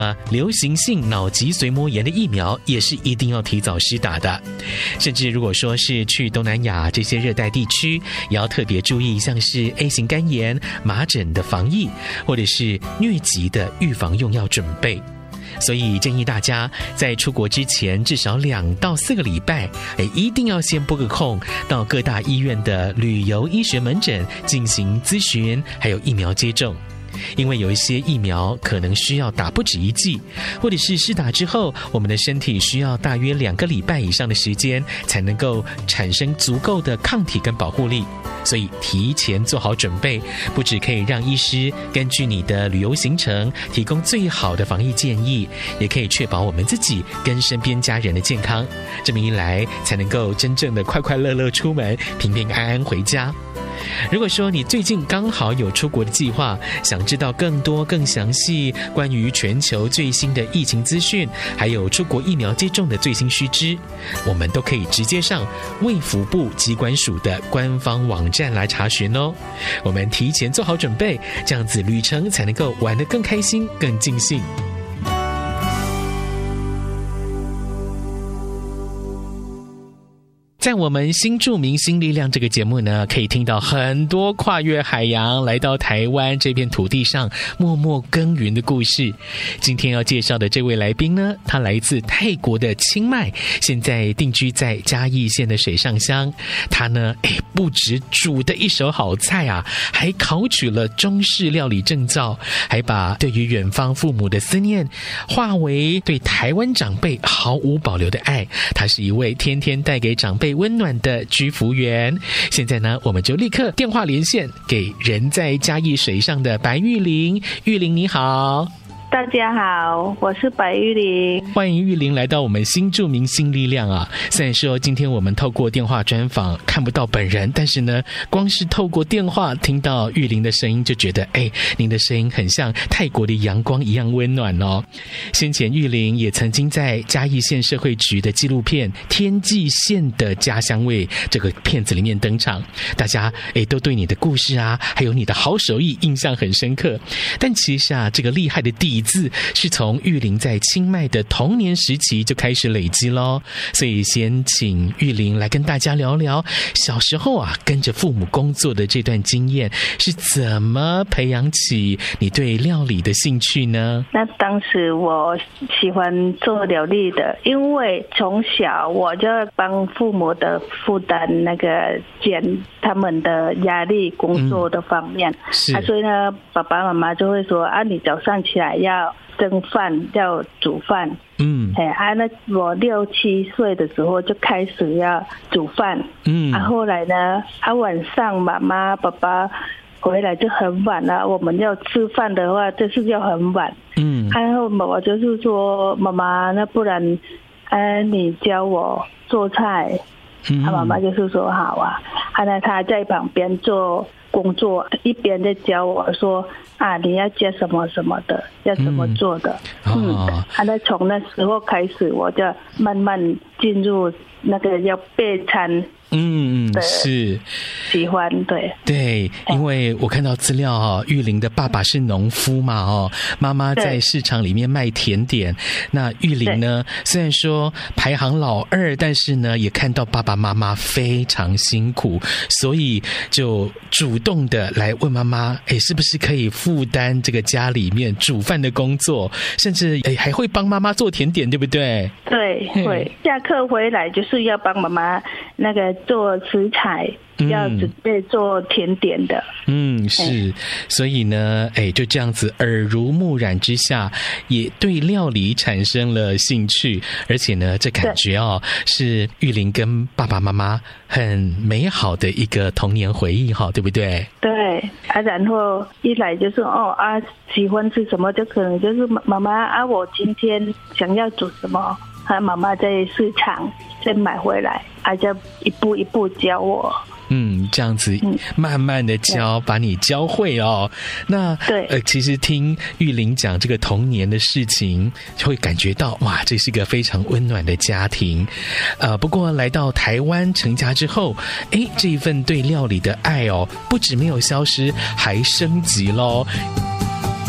流行性脑脊髓膜炎的疫苗也是一定要提早施打的。甚至如果说是去东南亚这些热带地区，也要特别注意像是 A 型肝炎、麻疹的防疫，或者是疟疾的预防用药准备。所以建议大家在出国之前至少2到4个礼拜，一定要先拨个空到各大医院的旅游医学门诊进行咨询，还有疫苗接种。因为有一些疫苗可能需要打不止1剂，或者是施打之后，我们的身体需要大约2个礼拜以上的时间才能够产生足够的抗体跟保护力。所以提前做好准备，不只可以让医师根据你的旅游行程提供最好的防疫建议，也可以确保我们自己跟身边家人的健康。这么一来，才能够真正的快快乐乐出门，平平安安回家。如果说你最近刚好有出国的计划，想知道更多更详细关于全球最新的疫情资讯，还有出国疫苗接种的最新须知，我们都可以直接上卫福部疾管署的官方网站来查询哦。我们提前做好准备，这样子旅程才能够玩得更开心更尽兴。在我们新著名新力量这个节目呢，可以听到很多跨越海洋来到台湾这片土地上默默耕耘的故事。今天要介绍的这位来宾呢，他来自泰国的清迈，现在定居在嘉义县的水上乡。他呢，不止煮的一手好菜啊，还考取了中式料理证照，还把对于远方父母的思念化为对台湾长辈毫无保留的爱。他是一位天天带给长辈温暖的居服员。现在呢，我们就立刻电话连线给人在嘉义水上的白玉玲。玉玲你好。 大家好，我是白玉玲， 欢迎玉玲来到我们新著名新力量啊。虽然说今天我们透过电话专访看不到本人，但是呢，光是透过电话听到玉玲的声音，就觉得您的声音很像泰国的阳光一样温暖哦。先前玉玲也曾经在嘉义县社会局的纪录片《天际线的家乡味》这个片子里面登场，大家都对你的故事啊，还有你的好手艺印象很深刻。但其实啊，这个厉害的底子是从玉玲在清迈的童年时期就开始累积咯。所以先请玉玲来跟大家聊聊小时候啊跟着父母工作的这段经验，是怎么培养起你对料理的兴趣呢？ 那当时我喜欢做料理的，因为从小我就帮父母的负担那个减他们的压力工作的方面，所以呢爸爸妈妈就会说你早上起来要蒸饭，要煮饭。那我6、7岁的时候就开始要煮饭。后来呢，晚上妈妈爸爸回来就很晚了，我们要吃饭的话就是要很晚。然后我就是说妈妈，那不然你教我做菜。妈妈就是说好啊。那他在旁边做工作，一边在教我说你要加什么什么的，要怎么做的。那从那时候开始，我就慢慢进入那个要备餐。是喜欢。对，因为我看到资料玉玲的爸爸是农夫嘛，妈妈在市场里面卖甜点。那玉玲呢，虽然说排行老2，但是呢也看到爸爸妈妈非常辛苦，所以就主动的来问妈妈，是不是可以负担这个家里面煮饭的工作，甚至还会帮妈妈做甜点，对不对？对，会下课回来就是要帮妈妈那个做食材，要准备做甜点的。是，所以呢就这样子耳濡目染之下，也对料理产生了兴趣。而且呢，这感觉是玉玲跟爸爸妈妈很美好的一个童年回忆，对不对？对然后一来就是喜欢吃什么，就可能就是妈妈我今天想要煮什么，妈妈在市场再买回来，就一步一步教我。这样子慢慢的教，把你教会那其实听玉玲讲这个童年的事情，就会感觉到哇，这是个非常温暖的家庭。不过来到台湾成家之后，这一份对料理的爱不止没有消失，还升级咯。